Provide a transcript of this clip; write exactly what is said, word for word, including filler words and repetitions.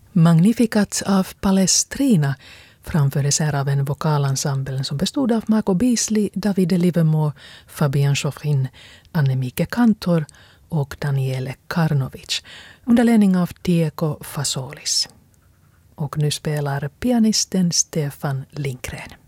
Magnificat av Palestrina framfördes här av en vokalensemble som bestod av Marco Beasley, Davide Livermore, Fabian Joffrin, Annemike Kantor och Daniele Karnovic under ledning av Diego Fasolis. Och nu spelar pianisten Stefan Lindgren.